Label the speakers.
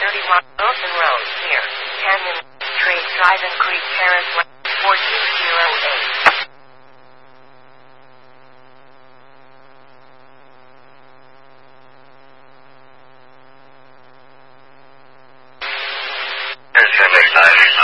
Speaker 1: 31 Wilson Road, near Canyon Trace Drive and Creek Terrace, 4208.
Speaker 2: Here's your next time.